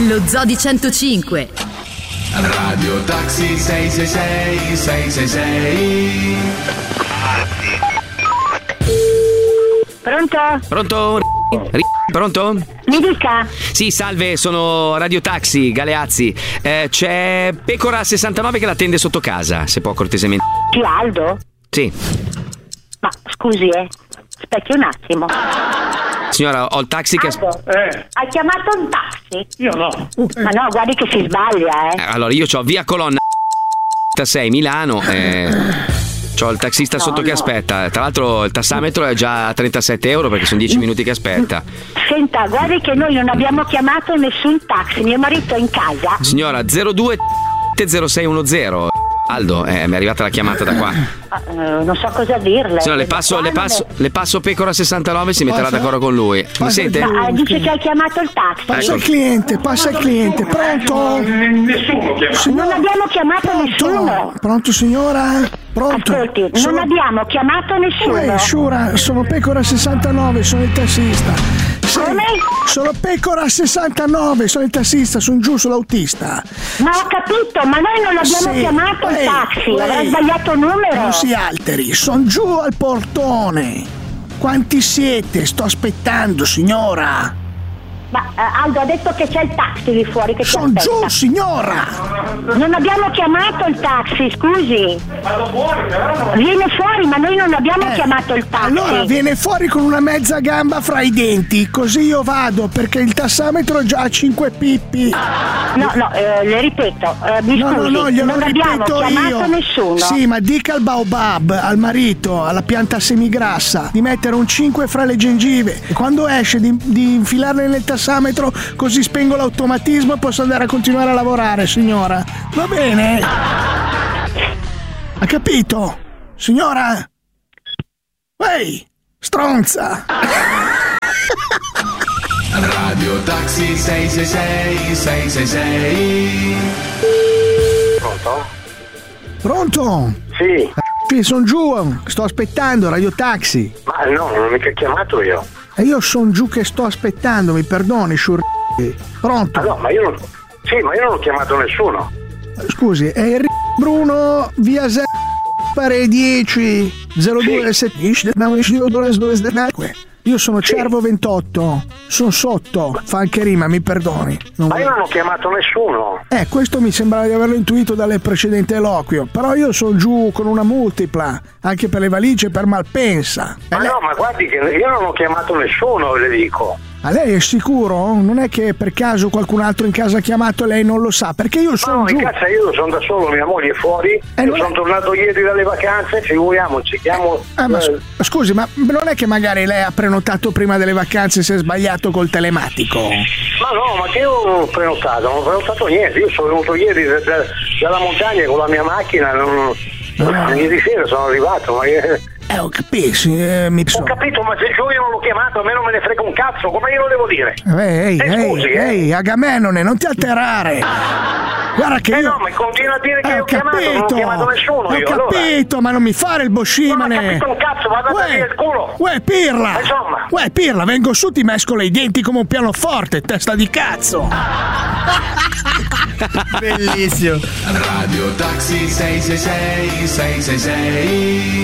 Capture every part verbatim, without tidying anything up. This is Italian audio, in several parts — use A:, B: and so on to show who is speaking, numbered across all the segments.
A: Lo Zoo di centocinque.
B: Radio Taxi sei sei sei sei sei sei.
C: Pronto?
D: Pronto? R- Pronto?
C: Mi dica.
D: Sì, salve, sono Radio Taxi, Galeazzi. Eh, c'è Pecora sessantanove che l'attende sotto casa, se può cortesemente.
C: Chi, Aldo?
D: Sì.
C: Ma scusi, eh. Aspetti un attimo.
D: Signora, ho il taxi che...
C: Aldo,
E: Eh,
C: hai chiamato un taxi?
E: io no.
C: Ma no, guardi che si sbaglia, eh.
D: Eh, Allora, io c'ho via Colonna sei Milano, eh, c'ho il taxista
C: No,
D: sotto che
C: no.
D: aspetta. Tra l'altro il tassametro è già a trentasette euro perché sono dieci minuti che aspetta.
C: Senta, guardi che noi non abbiamo chiamato nessun taxi. Mio marito è in casa.
D: Signora, zero due zero sei uno zero. Aldo, eh, mi è arrivata la chiamata da qua.
C: Ah, eh, non so cosa dirle.
D: Signora, le passo,
C: Da
D: le
C: qua
D: passo,
C: non
D: le passo Pecora sessantanove, si metterà
F: Passa?
D: d'accordo con lui. Mi
F: Passa
D: sente?
F: il
C: è- Ma eh, dice che hai chiamato il taxi.
F: Passa il cliente, passa il cliente. Pronto?
E: N- nessuno chiama.
C: Non abbiamo chiamato nessuno.
F: Pronto? Pronto signora? Pronto?
C: Ascolti, non
F: Sono-
C: abbiamo chiamato nessuno.
F: Eh, Shura, sono Pecora sessantanove, sono il tassista. Sì,
C: Come?
F: sono Pecora sessantanove, sono il tassista, sono giù, sono l'autista.
C: Ma ho capito, ma noi non abbiamo
F: Sì,
C: chiamato il
F: lei-
C: taxi. Avrà
F: lei-
C: sbagliato il numero.
F: Non si alteri, sono giù al portone. Quanti siete? Sto aspettando, signora.
C: Ma eh, Aldo ha detto che c'è il taxi lì fuori che ci
F: Sono
C: aspetta.
F: giù, signora.
C: Non abbiamo chiamato il taxi, scusi.
E: Vado fuori, però non...
C: Viene fuori, ma noi non abbiamo
F: Eh,
C: chiamato il taxi.
F: Allora viene fuori con una mezza gamba fra i denti, così io vado perché il tassametro è già a cinque pippi.
C: No, no, eh, le ripeto, eh, mi
F: No, no,
C: scusi,
F: no, glielo
C: non abbiamo
F: ripeto
C: chiamato
F: io.
C: nessuno.
F: Sì, ma dica al baobab, al marito, alla pianta semigrassa, di mettere un cinque fra le gengive e quando esce di, di infilarle nel tassametro, così spengo l'automatismo e posso andare a continuare a lavorare, signora. Va bene? Ha capito? Signora? Ehi, stronza!
B: Radio Taxi sei sei sei sei sei sei.
E: Pronto?
F: Pronto?
E: Sì,
F: Sì, sono giù, sto aspettando, Radio Taxi.
E: ma no, non ho mica chiamato io.
F: E io sono giù che sto aspettando, mi perdoni, sciur... Pronto?
E: Ah no, ma io non... Sì, ma io non ho chiamato nessuno.
F: Scusi, è il Bruno, via Z, pare dieci, zero due sette. Io sono Cervo ventotto, sono sotto, fa anche rima, mi perdoni. Non
E: Ma io
F: vuoi-
E: non ho chiamato nessuno.
F: Eh, questo mi sembrava di averlo intuito dalle precedenti eloquio, però io sono giù con una multipla, anche per le valigie e per Malpensa.
E: Ma no, ma guardi che io non ho chiamato nessuno, le dico.
F: A lei è sicuro? Non è che per caso qualcun altro in casa ha chiamato e lei non lo sa? Perché io
E: Ma
F: sono
E: no,
F: giù.
E: in casa io sono da solo, mia moglie è fuori.
F: Eh,
E: io
F: non è-
E: sono tornato ieri dalle vacanze, figuriamoci, chiamo...
F: Ah, ma
E: eh,
F: s- scusi, ma non è che magari lei ha prenotato prima delle vacanze e si è sbagliato col telematico?
E: Ma no, ma che io non ho prenotato, non ho prenotato niente. Io sono venuto ieri da- da- dalla montagna con la mia macchina, non...
F: Ah.
E: ieri sera sono arrivato, ma... io-
F: Eh, ho capito, eh, mi
E: Ho
F: so.
E: capito, ma se giù io non l'ho chiamato, a me non me ne frega un cazzo, come io lo devo dire?
F: Ehi, ehi,
E: Eh,
F: ehi,
E: scusi, eh.
F: ehi, Agamennone, non ti alterare. Guarda che
E: Eh
F: io...
E: no, ma continua a dire che
F: Eh,
E: io ho chiamato, non ho chiamato nessuno
F: ho
E: io,
F: capito, ma non mi fare il boscimane.
E: Non ho capito un cazzo, vado a dare il culo.
F: Uè, pirla.
E: Insomma.
F: Uè, pirla, vengo su, ti mescolo i denti come un pianoforte, testa di cazzo.
G: Bellissimo.
B: Radio Taxi sei sei sei sei sei sei.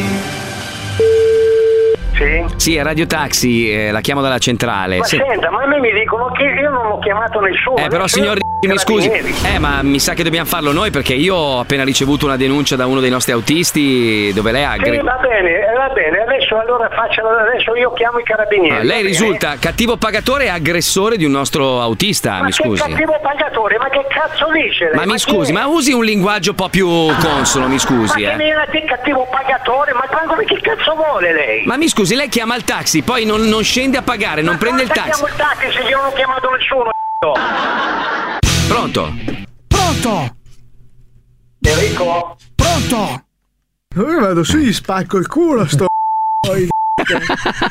E: Sì?
D: Sì, è Radio Taxi, eh, la chiamo dalla centrale.
E: Ma
D: Sì.
E: senta, ma a me mi dicono che io non ho chiamato nessuno.
D: Eh, però
E: Adesso io-
D: signor mi scusi,
E: Carabinieri.
D: eh, ma mi sa che dobbiamo farlo noi perché io ho appena ricevuto una denuncia da uno dei nostri autisti dove lei ha
E: Sì,
D: aggre-
E: va bene, eh, va bene, adesso allora facciano, adesso io chiamo i carabinieri.
D: Ah,
E: va
D: lei
E: bene?
D: risulta cattivo pagatore e aggressore di un nostro autista,
E: Ma
D: mi
E: che
D: scusi.
E: cattivo pagatore, ma che cazzo dice lei?
D: Ma mi
E: chi
D: scusi,
E: è?
D: ma usi un linguaggio un po' più consono, mi scusi,
E: Ma che
D: eh.
E: ne è cattivo pagatore? Ma quando, che cazzo vuole lei?
D: Ma mi scusi, lei chiama il taxi, poi non, non scende a pagare, non
E: Ma
D: prende il
E: cosa
D: taxi.
E: chiamo il taxi se io non ho chiamato nessuno?
D: Pronto?
F: Pronto?
E: Enrico?
F: Pronto? Io vado su, gli spacco il culo, sto